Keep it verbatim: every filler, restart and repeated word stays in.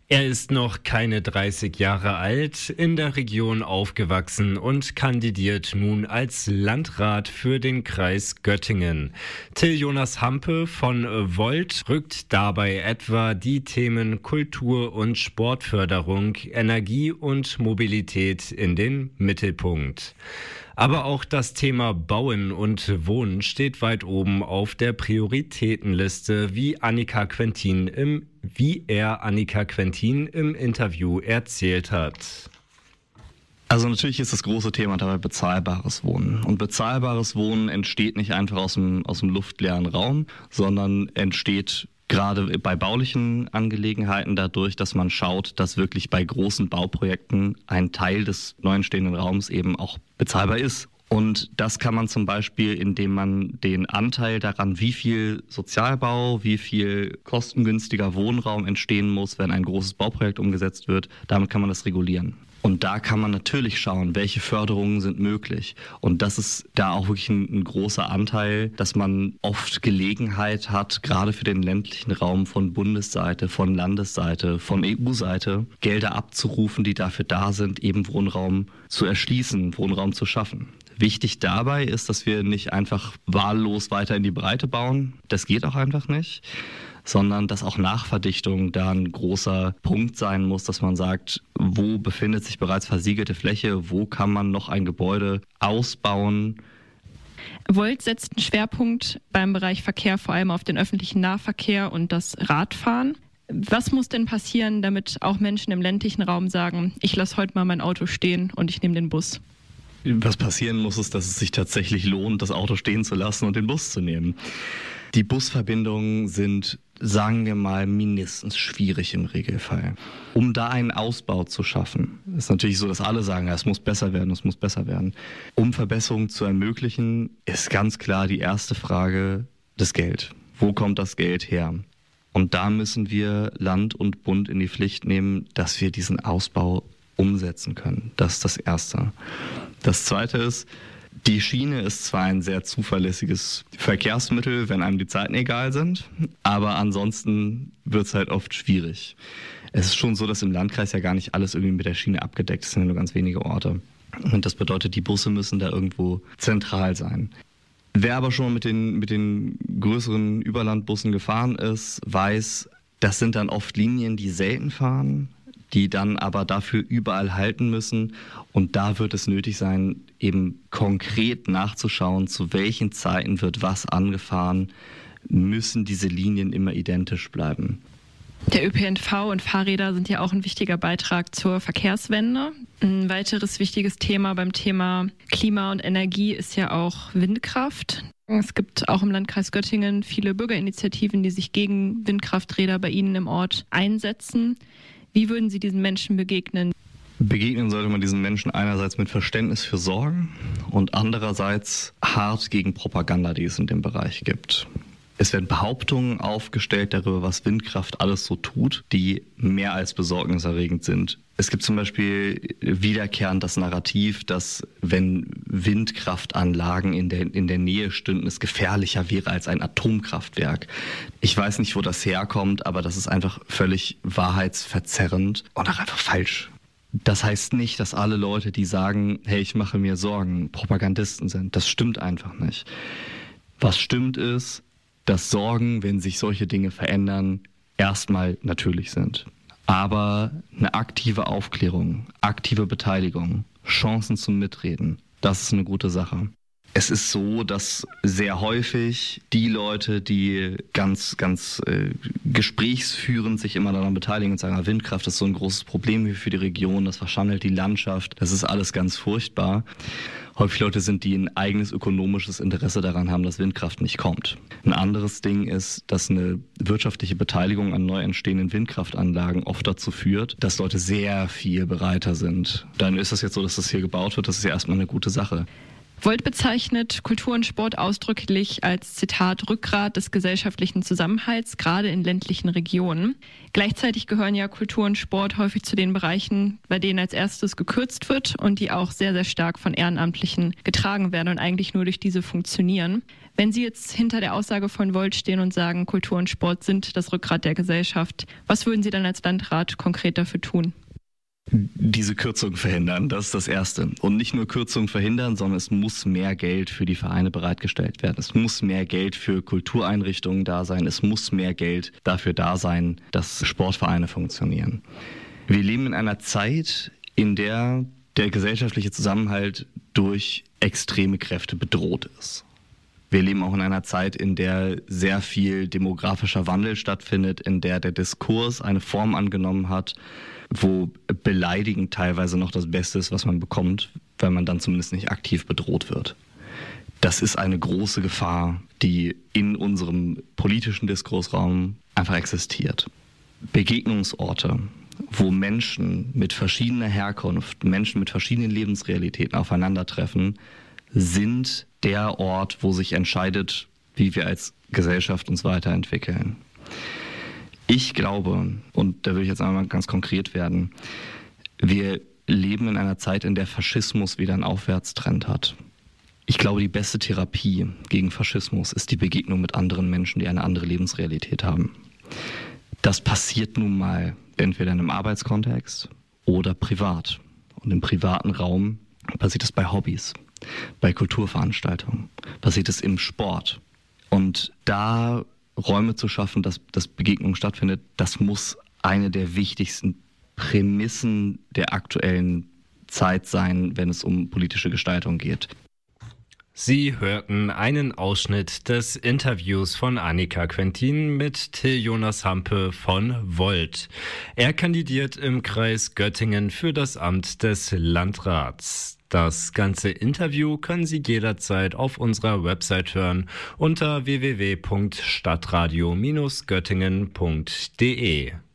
Er ist noch keine dreißig Jahre alt, in der Region aufgewachsen und kandidiert nun als Landrat für den Kreis Göttingen. Till Jonas Hampe von Volt rückt dabei etwa die Themen Kultur- und Sportförderung, Energie und Mobilität in den Mittelpunkt. Aber auch das Thema Bauen und Wohnen steht weit oben auf der Prioritätenliste, wie Annika Quentin im, wie er Annika Quentin im Interview erzählt hat. Also natürlich ist das große Thema dabei bezahlbares Wohnen. Und bezahlbares Wohnen entsteht nicht einfach aus dem, aus dem luftleeren Raum, sondern entsteht gerade bei baulichen Angelegenheiten dadurch, dass man schaut, dass wirklich bei großen Bauprojekten ein Teil des neu entstehenden Raums eben auch bezahlbar ist. Und das kann man zum Beispiel, indem man den Anteil daran, wie viel Sozialbau, wie viel kostengünstiger Wohnraum entstehen muss, wenn ein großes Bauprojekt umgesetzt wird, damit kann man das regulieren. Und da kann man natürlich schauen, welche Förderungen sind möglich. Und das ist da auch wirklich ein, ein großer Anteil, dass man oft Gelegenheit hat, gerade für den ländlichen Raum von Bundesseite, von Landesseite, von E U-Seite, Gelder abzurufen, die dafür da sind, eben Wohnraum zu erschließen, Wohnraum zu schaffen. Wichtig dabei ist, dass wir nicht einfach wahllos weiter in die Breite bauen. Das geht auch einfach nicht. Sondern dass auch Nachverdichtung da ein großer Punkt sein muss, dass man sagt, wo befindet sich bereits versiegelte Fläche, wo kann man noch ein Gebäude ausbauen. Volt setzt einen Schwerpunkt beim Bereich Verkehr, vor allem auf den öffentlichen Nahverkehr und das Radfahren. Was muss denn passieren, damit auch Menschen im ländlichen Raum sagen, ich lasse heute mal mein Auto stehen und ich nehme den Bus? Was passieren muss, ist, dass es sich tatsächlich lohnt, das Auto stehen zu lassen und den Bus zu nehmen. Die Busverbindungen sind, sagen wir mal, mindestens schwierig im Regelfall. Um da einen Ausbau zu schaffen, ist natürlich so, dass alle sagen, ja, es muss besser werden, es muss besser werden. Um Verbesserungen zu ermöglichen, ist ganz klar die erste Frage das Geld. Wo kommt das Geld her? Und da müssen wir Land und Bund in die Pflicht nehmen, dass wir diesen Ausbau umsetzen können. Das ist das Erste. Das Zweite ist, die Schiene ist zwar ein sehr zuverlässiges Verkehrsmittel, wenn einem die Zeiten egal sind, aber ansonsten wird es halt oft schwierig. Es ist schon so, dass im Landkreis ja gar nicht alles irgendwie mit der Schiene abgedeckt ist, es sind ja nur ganz wenige Orte. Und das bedeutet, die Busse müssen da irgendwo zentral sein. Wer aber schon mit den, mit den größeren Überlandbussen gefahren ist, weiß, das sind dann oft Linien, die selten fahren, die dann aber dafür überall halten müssen. Und da wird es nötig sein, eben konkret nachzuschauen, zu welchen Zeiten wird was angefahren, müssen diese Linien immer identisch bleiben. Der Ö P N V und Fahrräder sind ja auch ein wichtiger Beitrag zur Verkehrswende. Ein weiteres wichtiges Thema beim Thema Klima und Energie ist ja auch Windkraft. Es gibt auch im Landkreis Göttingen viele Bürgerinitiativen, die sich gegen Windkrafträder bei Ihnen im Ort einsetzen. Wie würden Sie diesen Menschen begegnen? Begegnen sollte man diesen Menschen einerseits mit Verständnis für Sorgen und andererseits hart gegen Propaganda, die es in dem Bereich gibt. Es werden Behauptungen aufgestellt darüber, was Windkraft alles so tut, die mehr als besorgniserregend sind. Es gibt zum Beispiel wiederkehrend das Narrativ, dass wenn Windkraftanlagen in der, in der Nähe stünden, es gefährlicher wäre als ein Atomkraftwerk. Ich weiß nicht, wo das herkommt, aber das ist einfach völlig wahrheitsverzerrend und auch einfach falsch. Das heißt nicht, dass alle Leute, die sagen, hey, ich mache mir Sorgen, Propagandisten sind. Das stimmt einfach nicht. Was stimmt ist, dass Sorgen, wenn sich solche Dinge verändern, erstmal natürlich sind. Aber eine aktive Aufklärung, aktive Beteiligung, Chancen zum Mitreden, das ist eine gute Sache. Es ist so, dass sehr häufig die Leute, die ganz, ganz äh, gesprächsführend sich immer daran beteiligen und sagen, ah, Windkraft ist so ein großes Problem hier für die Region, das verschandelt die Landschaft, das ist alles ganz furchtbar. Häufig Leute sind, die ein eigenes ökonomisches Interesse daran haben, dass Windkraft nicht kommt. Ein anderes Ding ist, dass eine wirtschaftliche Beteiligung an neu entstehenden Windkraftanlagen oft dazu führt, dass Leute sehr viel bereiter sind. Dann ist das jetzt so, dass das hier gebaut wird, das ist ja erstmal eine gute Sache. Volt bezeichnet Kultur und Sport ausdrücklich als, Zitat, Rückgrat des gesellschaftlichen Zusammenhalts, gerade in ländlichen Regionen. Gleichzeitig gehören ja Kultur und Sport häufig zu den Bereichen, bei denen als erstes gekürzt wird und die auch sehr, sehr stark von Ehrenamtlichen getragen werden und eigentlich nur durch diese funktionieren. Wenn Sie jetzt hinter der Aussage von Volt stehen und sagen, Kultur und Sport sind das Rückgrat der Gesellschaft, was würden Sie dann als Landrat konkret dafür tun? Diese Kürzung verhindern, das ist das Erste. Und nicht nur Kürzungen verhindern, sondern es muss mehr Geld für die Vereine bereitgestellt werden. Es muss mehr Geld für Kultureinrichtungen da sein. Es muss mehr Geld dafür da sein, dass Sportvereine funktionieren. Wir leben in einer Zeit, in der der gesellschaftliche Zusammenhalt durch extreme Kräfte bedroht ist. Wir leben auch in einer Zeit, in der sehr viel demografischer Wandel stattfindet, in der der Diskurs eine Form angenommen hat, wo beleidigend teilweise noch das Beste ist, was man bekommt, weil man dann zumindest nicht aktiv bedroht wird. Das ist eine große Gefahr, die in unserem politischen Diskursraum einfach existiert. Begegnungsorte, wo Menschen mit verschiedener Herkunft, Menschen mit verschiedenen Lebensrealitäten aufeinandertreffen, sind der Ort, wo sich entscheidet, wie wir als Gesellschaft uns weiterentwickeln. Ich glaube, und da will ich jetzt einmal ganz konkret werden, wir leben in einer Zeit, in der Faschismus wieder einen Aufwärtstrend hat. Ich glaube, die beste Therapie gegen Faschismus ist die Begegnung mit anderen Menschen, die eine andere Lebensrealität haben. Das passiert nun mal entweder in einem Arbeitskontext oder privat. Und im privaten Raum passiert es bei Hobbys, bei Kulturveranstaltungen, passiert es im Sport. Und da Räume zu schaffen, dass, dass Begegnung stattfindet, das muss eine der wichtigsten Prämissen der aktuellen Zeit sein, wenn es um politische Gestaltung geht. Sie hörten einen Ausschnitt des Interviews von Annika Quentin mit Till Jonas Hampe von Volt. Er kandidiert im Kreis Göttingen für das Amt des Landrats. Das ganze Interview können Sie jederzeit auf unserer Website hören unter w w w punkt stadtradio Bindestrich göttingen punkt d e.